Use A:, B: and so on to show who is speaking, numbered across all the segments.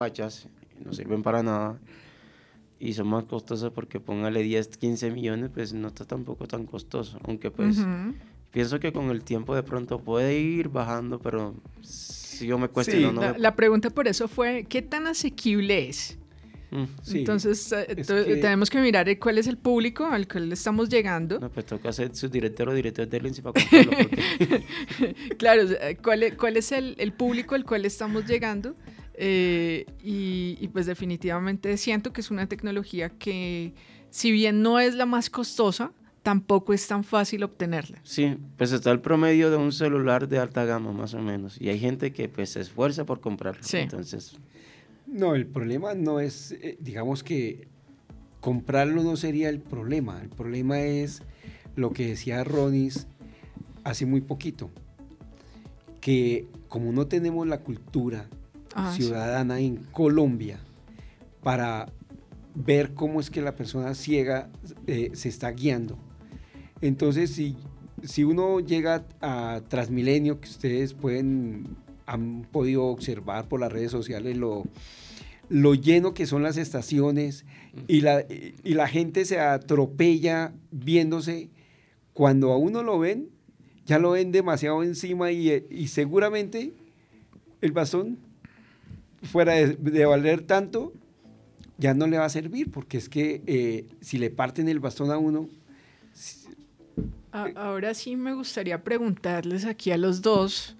A: fachas, no sirven para nada y son más costosas porque póngale 10, 15 millones, pues no está tampoco tan costoso, aunque pues pienso que con el tiempo de pronto puede ir bajando, pero si yo me cuestiono...
B: Sí, la pregunta por eso fue, ¿qué tan asequible es?
A: Sí,
B: entonces tenemos que mirar cuál es el público al cual estamos llegando.
A: No, pues toca ser su director o director de Lindsay para comprarlo. Porque...
B: Claro, ¿cuál es el público al cual estamos llegando? Y pues definitivamente siento que es una tecnología que, si bien no es la más costosa, tampoco es tan fácil obtenerla.
A: Sí, pues está el promedio de un celular de alta gama más o menos, y hay gente que pues se esfuerza por comprarlo.
B: Sí.
A: Entonces...
C: No, el problema no es, digamos que comprarlo no sería el problema es lo que decía Ronis hace muy poquito, que como no tenemos la cultura ciudadana en Colombia para ver cómo es que la persona ciega se está guiando. Entonces, si uno llega a Transmilenio, que ustedes han podido observar por las redes sociales lo lleno que son las estaciones y la gente se atropella viéndose. Cuando a uno lo ven, ya lo ven demasiado encima y seguramente el bastón, fuera de valer tanto, ya no le va a servir, porque es que si le parten el bastón a uno...
B: Ahora sí me gustaría preguntarles aquí a los dos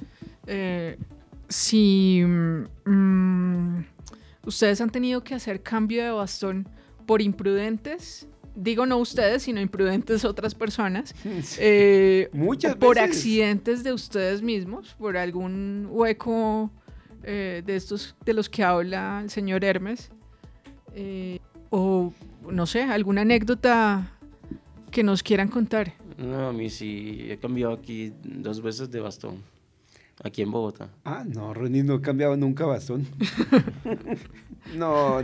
B: si ustedes han tenido que hacer cambio de bastón por imprudentes. Digo no ustedes, sino imprudentes otras personas.
C: Muchas
B: por
C: veces.
B: accidentes de ustedes mismos, por algún hueco de estos de los que habla el señor Hermes. O no sé, alguna anécdota que nos quieran contar.
A: No, a mí sí, he cambiado aquí 2 veces de bastón, aquí en Bogotá.
C: No, Ronnie no ha cambiado nunca bastón. No.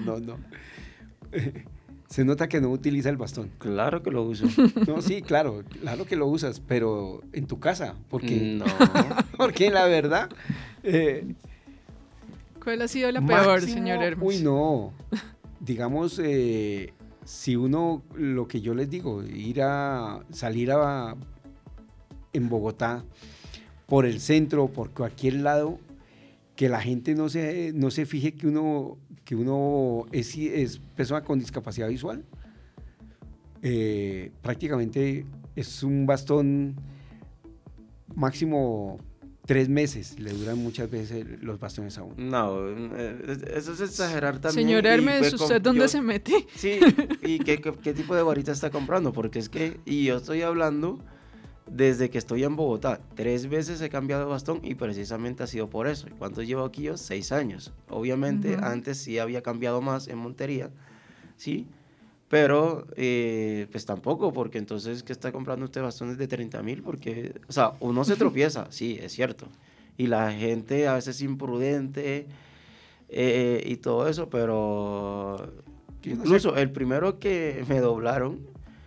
C: Se nota que no utiliza el bastón.
A: Claro que lo uso.
C: No, sí, claro que lo usas, pero en tu casa, porque
A: no.
C: Porque la verdad...
B: ¿Cuál ha sido la peor, señor Hermes?
C: Uy, no. Digamos, si uno, lo que yo les digo, salir en Bogotá, por el centro, por cualquier lado, que la gente no se fije que uno es persona con discapacidad visual. Prácticamente es un bastón máximo 3 meses, le duran muchas veces los bastones a uno.
A: No, eso es exagerar también.
B: Señor Hermes, ¿usted dónde se mete?
A: Sí, y qué tipo de varita está comprando, porque es que, y yo estoy hablando desde que estoy en Bogotá, 3 veces he cambiado de bastón y precisamente ha sido por eso. ¿Cuánto llevo aquí yo? 6 años. Obviamente antes sí había cambiado más en Montería, ¿sí? Pero pues tampoco, porque entonces ¿qué está comprando usted bastones de 30,000? Porque, o sea, uno se tropieza, sí, es cierto. Y la gente a veces es imprudente y todo eso, pero incluso el primero que me doblaron,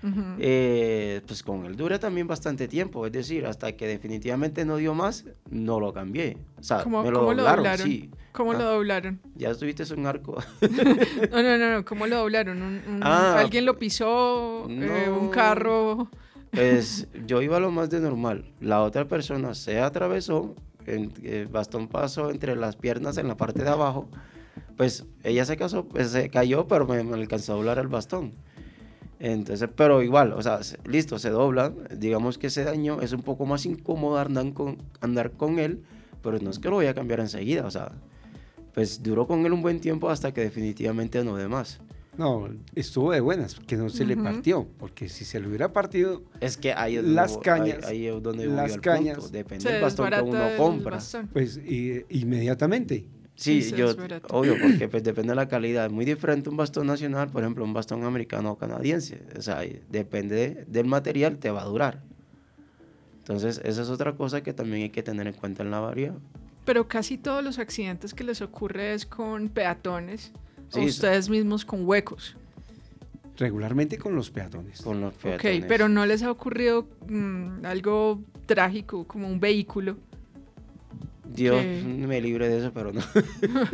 A: pues con él duré también bastante tiempo, es decir, hasta que definitivamente no dio más, no lo cambié. O sea, me lo doblaron, sí.
B: ¿Cómo lo doblaron?
A: Ya estuviste en un arco.
B: No, ¿cómo lo doblaron? ¿Alguien lo pisó?
A: No.
B: ¿Un carro?
A: Pues yo iba lo más de normal. La otra persona se atravesó, el bastón pasó entre las piernas en la parte de abajo. Pues ella se cayó, pero me alcanzó a doblar el bastón. Entonces, pero igual, o sea, listo, se dobla. Digamos que se dañó, es un poco más incómodo andar con él, pero no es que lo voy a cambiar enseguida, o sea, pues duró con él un buen tiempo hasta que definitivamente no de más.
C: No, estuvo de buenas, que no se le partió, porque si se le hubiera partido,
A: es que ahí es donde
C: las cañas,
A: punto. Depende del bastón que uno compra.
C: Pues inmediatamente.
A: Sí, obvio, porque pues depende de la calidad. Es muy diferente un bastón nacional, por ejemplo, un bastón americano o canadiense. O sea, depende del material, te va a durar. Entonces, esa es otra cosa que también hay que tener en cuenta en la variedad.
B: Pero casi todos los accidentes que les ocurre es con peatones, o ustedes mismos con huecos.
C: Regularmente con los peatones.
B: Ok, pero ¿no les ha ocurrido algo trágico, como un vehículo?
A: Dios me libre de eso, pero no.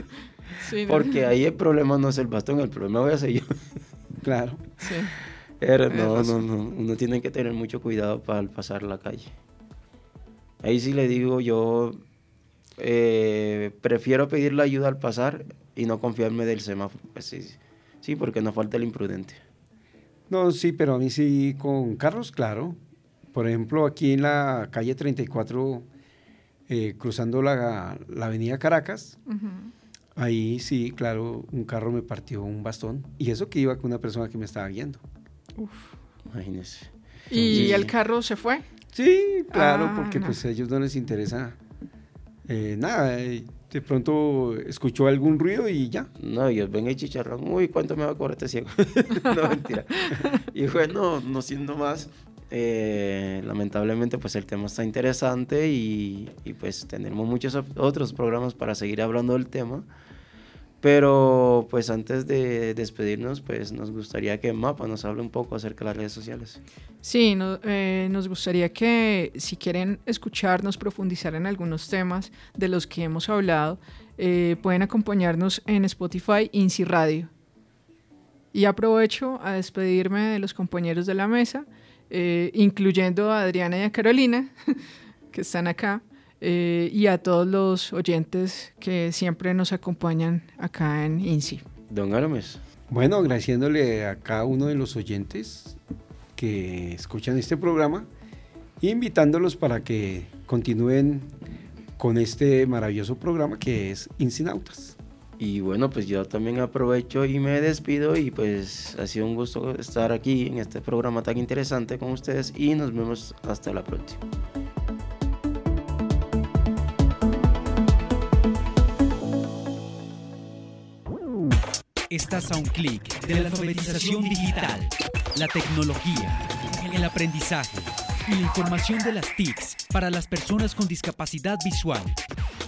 B: Sí, ¿no?
A: Porque ahí el problema no es el bastón, el problema voy a ser yo.
C: Claro.
B: Sí.
A: Pero
B: Tienes
A: no,
B: razón.
A: uno tiene que tener mucho cuidado para pasar la calle. Ahí sí le digo yo, prefiero pedirle ayuda al pasar y no confiarme del semáforo. Pues sí, sí, porque no falta el imprudente.
C: No, sí, pero a mí sí con carros, claro. Por ejemplo, aquí en la calle 34, cruzando la avenida Caracas,
B: Ujú.
C: ahí sí, claro, un carro me partió un bastón. Y eso que iba con una persona que me estaba guiando.
A: Imagínese.
B: ¿Y
A: Sí.
B: el carro se fue?
C: Sí, claro,
B: Ah,
C: porque
B: no.
C: pues a ellos no les interesa nada. De pronto escuchó algún ruido y ya.
A: No, ellos ven el chicharrón, uy, ¿cuánto me va a cobrar este ciego? No, mentira. Y bueno, no siendo más, lamentablemente pues el tema está interesante y pues tenemos muchos otros programas para seguir hablando del tema. Pero pues antes de despedirnos, pues nos gustaría que Mapa nos hable un poco acerca de las redes sociales.
B: Sí, nos gustaría que si quieren escucharnos, profundizar en algunos temas de los que hemos hablado, pueden acompañarnos en Spotify INSI Radio. Y aprovecho a despedirme de los compañeros de la mesa, incluyendo a Adriana y a Carolina, que están acá, y a todos los oyentes que siempre nos acompañan acá en INSI.
A: Don Arames.
C: Bueno, agradeciéndole a cada uno de los oyentes que escuchan este programa e invitándolos para que continúen con este maravilloso programa que es Incinautas.
A: Y bueno, pues yo también aprovecho y me despido y pues ha sido un gusto estar aquí en este programa tan interesante con ustedes y nos vemos hasta la próxima.
D: Estás a un clic de la alfabetización digital, la tecnología, el aprendizaje y la información de las TICs para las personas con discapacidad visual.